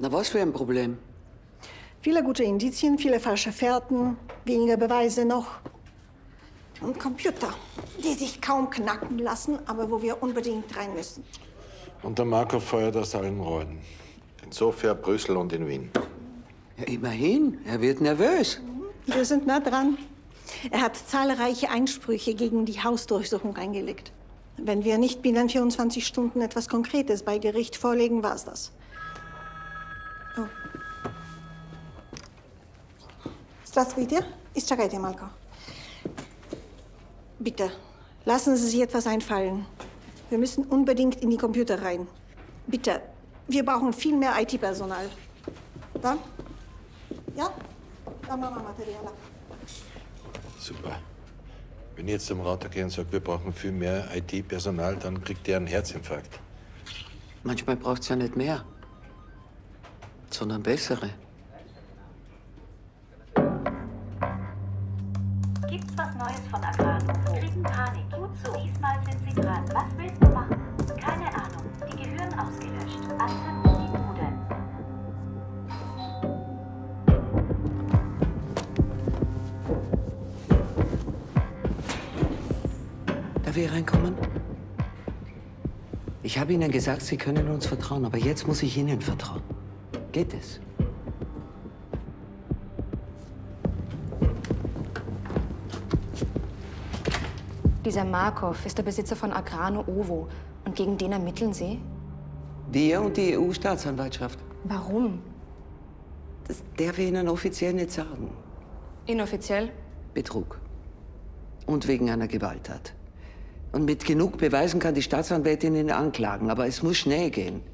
Na, was für ein Problem? Viele gute Indizien, viele falsche Fährten, weniger Beweise noch. Und Computer, die sich kaum knacken lassen, aber wo wir unbedingt rein müssen. Und der Markov feuert aus allen Rohren. In Sofia, Brüssel und in Wien. Ja, immerhin. Er wird nervös. Wir sind nah dran. Er hat zahlreiche Einsprüche gegen die Hausdurchsuchung eingelegt. Wenn wir nicht binnen 24 Stunden etwas Konkretes bei Gericht vorlegen, war's das. Oh. Здравствуйте. Изчакайте малко. Bitte, lassen Sie sich etwas einfallen. Wir müssen unbedingt in die Computer rein. Bitte, wir brauchen viel mehr IT-Personal. Da? Ja? Da machen wir Material. Super. Wenn ich jetzt zum Router gehe und sage, wir brauchen viel mehr IT-Personal, dann kriegt der einen Herzinfarkt. Manchmal braucht's ja nicht mehr, sondern bessere. Gibt's was Neues von Agrano? Kriegen Panik. Gut so. Diesmal sind sie dran. Was willst du machen? Keine Ahnung. Die Gehirn ausgelöscht. Antritt in die Bude. Darf ich reinkommen? Ich habe Ihnen gesagt, Sie können uns vertrauen, aber jetzt muss ich Ihnen vertrauen. Geht es? Dieser Markov ist der Besitzer von Agrano Ovo. Und gegen den ermitteln Sie? Wir und die EU-Staatsanwaltschaft. Warum? Das darf ich Ihnen offiziell nicht sagen. Inoffiziell? Betrug. Und wegen einer Gewalttat. Und mit genug Beweisen kann die Staatsanwältin ihn anklagen, aber es muss schnell gehen.